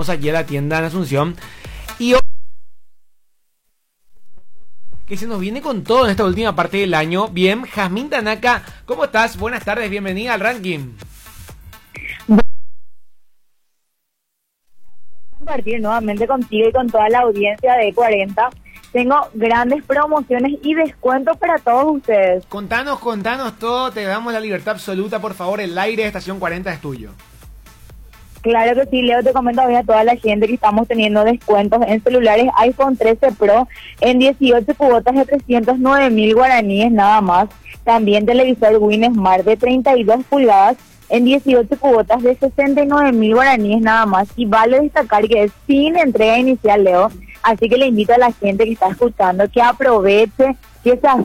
Estamos aquí a la tienda en Asunción. Y que se nos viene con todo en esta última parte del año. Bien, Jazmín Tanaka, ¿cómo estás? Buenas tardes, bienvenida al ranking. Compartir nuevamente contigo y con toda la audiencia de 40. Tengo grandes promociones y descuentos para todos ustedes. Contanos todo, te damos la libertad absoluta, por favor, el aire de Estación 40 es tuyo. Claro que sí, Leo, te comento hoy a toda la gente que estamos teniendo descuentos en celulares iPhone 13 Pro en 18 cuotas de 309.000 guaraníes nada más. También televisor Win Smart de 32 pulgadas en 18 cuotas de 69.000 guaraníes nada más. Y vale destacar que es sin entrega inicial, Leo. Así que le invito a la gente que está escuchando que aproveche, que se